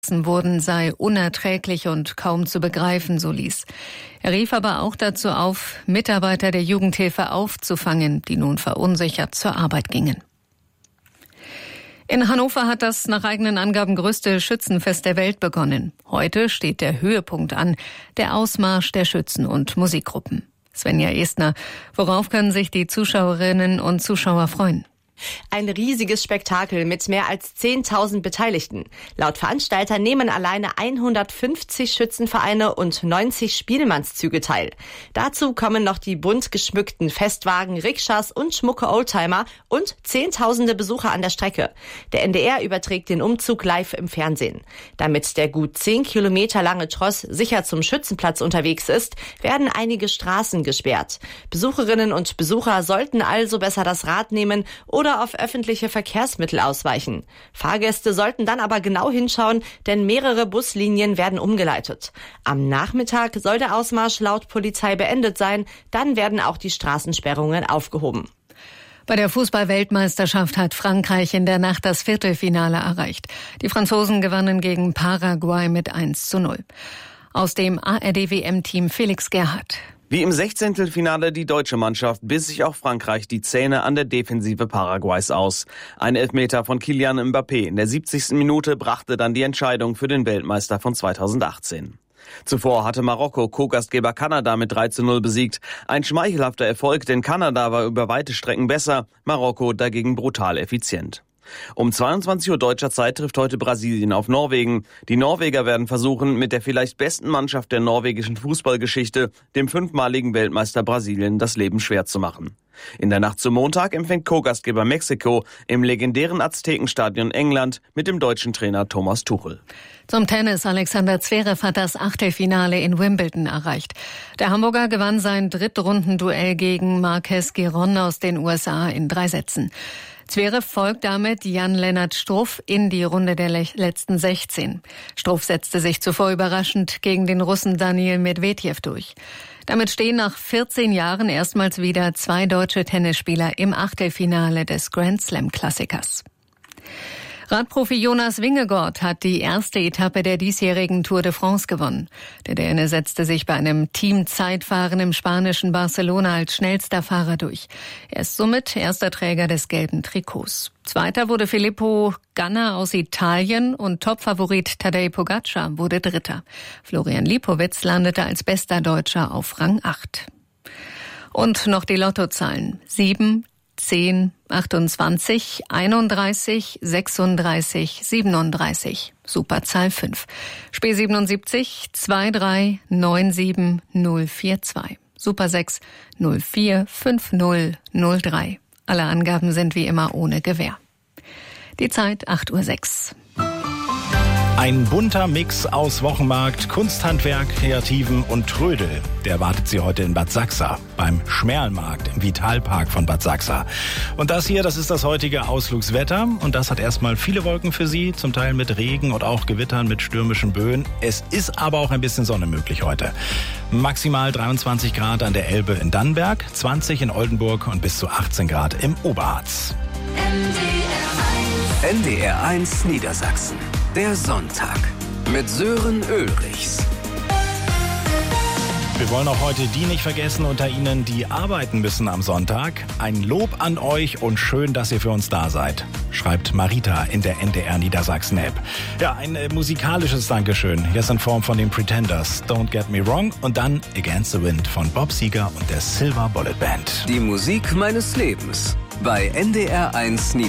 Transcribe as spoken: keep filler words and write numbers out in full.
wurden, sei unerträglich und kaum zu begreifen, so Lies. Er rief aber auch dazu auf, Mitarbeiter der Jugendhilfe aufzufangen, die nun verunsichert zur Arbeit gingen. In Hannover hat das nach eigenen Angaben größte Schützenfest der Welt begonnen. Heute steht der Höhepunkt an, der Ausmarsch der Schützen und Musikgruppen. Svenja Estner, worauf können sich die Zuschauerinnen und Zuschauer freuen? Ein riesiges Spektakel mit mehr als zehntausend Beteiligten. Laut Veranstalter nehmen alleine hundertfünfzig Schützenvereine und neunzig Spielmannszüge teil. Dazu kommen noch die bunt geschmückten Festwagen, Rikschas und schmucke Oldtimer und zehntausende Besucher an der Strecke. Der N D R überträgt den Umzug live im Fernsehen. Damit der gut zehn Kilometer lange Tross sicher zum Schützenplatz unterwegs ist, werden einige Straßen gesperrt. Besucherinnen und Besucher sollten also besser das Rad nehmen oder auf öffentliche Verkehrsmittel ausweichen. Fahrgäste sollten dann aber genau hinschauen, denn mehrere Buslinien werden umgeleitet. Am Nachmittag soll der Ausmarsch laut Polizei beendet sein, dann werden auch die Straßensperrungen aufgehoben. Bei der Fußball-Weltmeisterschaft hat Frankreich in der Nacht das Viertelfinale erreicht. Die Franzosen gewannen gegen Paraguay mit eins zu null. Aus dem A R D W M-Team Felix Gerhardt. Wie im Sechzehntelfinale die deutsche Mannschaft biss sich auch Frankreich die Zähne an der Defensive Paraguays aus. Ein Elfmeter von Kylian Mbappé in der siebzigsten Minute brachte dann die Entscheidung für den Weltmeister von zweitausendachtzehn. Zuvor hatte Marokko Co-Gastgeber Kanada mit drei zu null besiegt. Ein schmeichelhafter Erfolg, denn Kanada war über weite Strecken besser, Marokko dagegen brutal effizient. Um zweiundzwanzig Uhr deutscher Zeit trifft heute Brasilien auf Norwegen. Die Norweger werden versuchen, mit der vielleicht besten Mannschaft der norwegischen Fußballgeschichte, dem fünfmaligen Weltmeister Brasilien, das Leben schwer zu machen. In der Nacht zum Montag empfängt Co-Gastgeber Mexiko im legendären Aztekenstadion England mit dem deutschen Trainer Thomas Tuchel. Zum Tennis. Alexander Zverev hat das Achtelfinale in Wimbledon erreicht. Der Hamburger gewann sein Drittrundenduell gegen Marques Giron aus den U S A in drei Sätzen. Zverev folgt damit Jan-Lennart Struff in die Runde der letzten sechzehn. Struff setzte sich zuvor überraschend gegen den Russen Daniil Medvedev durch. Damit stehen nach vierzehn Jahren erstmals wieder zwei deutsche Tennisspieler im Achtelfinale des Grand Slam Klassikers. Radprofi Jonas Vingegaard hat die erste Etappe der diesjährigen Tour de France gewonnen. Der Däne setzte sich bei einem Teamzeitfahren im spanischen Barcelona als schnellster Fahrer durch. Er ist somit erster Träger des gelben Trikots. Zweiter wurde Filippo Ganna aus Italien und Topfavorit Tadej Pogacar wurde Dritter. Florian Lipowitz landete als bester Deutscher auf Rang acht. Und noch die Lottozahlen. sieben, zehn, achtundzwanzig, einunddreißig, sechsunddreißig, siebenunddreißig. Superzahl fünf. Spiel siebenundsiebzig, zwei drei, neun sieben, null vier zwei. Super sechs, null vier, fünf null, null drei. Alle Angaben sind wie immer ohne Gewähr. Die Zeit acht Uhr sechs. Ein bunter Mix aus Wochenmarkt, Kunsthandwerk, Kreativen und Trödel. Der wartet Sie heute in Bad Sachsa, beim Schmerlmarkt im Vitalpark von Bad Sachsa. Und das hier, das ist das heutige Ausflugswetter. Und das hat erstmal viele Wolken für Sie, zum Teil mit Regen und auch Gewittern mit stürmischen Böen. Es ist aber auch ein bisschen Sonne möglich heute. Maximal dreiundzwanzig Grad an der Elbe in Dannenberg, zwanzig in Oldenburg und bis zu achtzehn Grad im Oberharz. N D R eins Niedersachsen. Der Sonntag mit Sören Ulrichs. Wir wollen auch heute die nicht vergessen unter Ihnen, die arbeiten müssen am Sonntag. Ein Lob an euch und schön, dass ihr für uns da seid, schreibt Marita in der N D R Niedersachsen App. Ja, ein äh, musikalisches Dankeschön. Hier ist in Form von den Pretenders, Don't Get Me Wrong und dann Against the Wind von Bob Seger und der Silver Bullet Band. Die Musik meines Lebens bei N D R eins Niedersachsen.